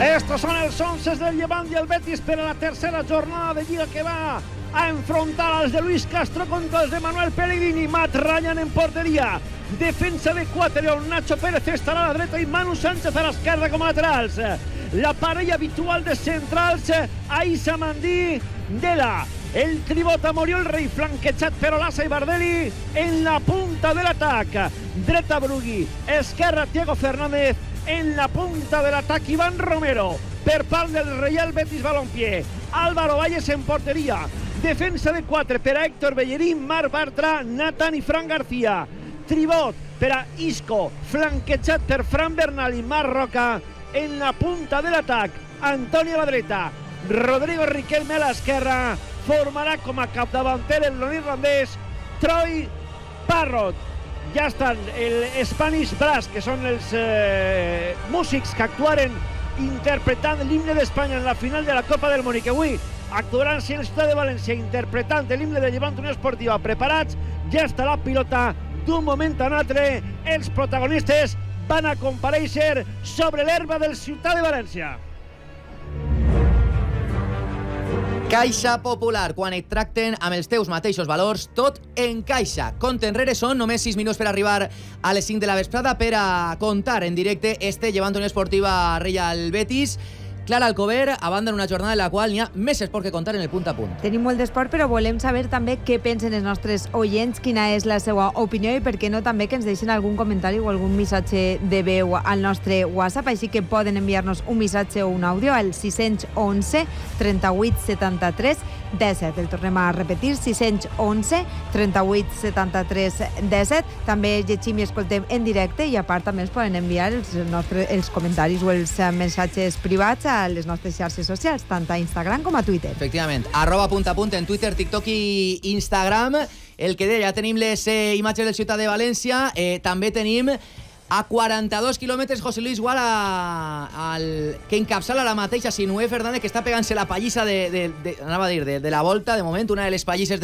Estos son els 11 del Llevant i el Betis per a la tercera jornada de Lliga que va a enfrontar els de Luis Castro contra els de Manuel Pellegrini. Matt Ryan en porteria, defensa de 4 on Nacho Pérez estarà a la dreta i Manu Sánchez a l'esquerra com a laterals. La parella habitual de centrals, Aïssa Mandí, Dela, el tribot a Moriol Rei, flanquejat per Olasa i Bardelli en la punta de l'atac. Dreta Brugui, esquerra Thiago Fernández, en la punta de l'atac Iván Romero. Per part del Real Betis Balompié, Álvaro Valles en porteria, defensa de 4 per a Héctor Bellerín, Marc Bartra, Nathan i Fran García. Tribot per a Isco, flanquejat per Fran Bernal i Marc Roca. En la punta de l'atac, Antoni a la dreta, Rodrigo Riquelme a l'esquerra. Formarà com a capdavanter el neerlandès Troy Parrott. Ja estan el Spanish Brass, que són els músics que actuaren interpretant l'himne d'Espanya en la final de la Copa del Món i que avui actuaran en la ciutat de València interpretant l'himne de Llevant Unió Esportiva. Preparats, ja està la pilota. D'un moment a un altre, els protagonistes van a comparèixer sobre l'herba del Ciutat de València. Caixa Popular, quan et tracten amb els teus mateixos valors, tot encaixa. Compte enrere, són només 6 minuts per arribar a les 5 de la vesprada per a contar en directe este Llevant Unió Esportiva Real Betis. Clara Alcover, a banda d'una jornada en la qual n'hi ha més esport que contar en el punt a punt. Tenim molt d'esport, però volem saber també què pensen els nostres oients, quina és la seva opinió i per què no també que ens deixen algun comentari o algun missatge de veu al nostre WhatsApp, així que poden enviar-nos un missatge o un àudio al 611 38 73 17. El tornem a repetir, 611 38 73 17. També llegim i escoltem en directe i a part també ens poden enviar els comentaris o els missatges privats a les nostres xarxes socials, tant a Instagram com a Twitter. Efectivament, @puntapunt en Twitter, TikTok i Instagram. El que deia, ja tenim les imatges del Ciutat de València, també tenim a 42 quilòmetres José Luis Gual, que encapçala la mateixa Sinué Fernández, que està pegant-se la pallissa de la volta, de moment, una de les pallisses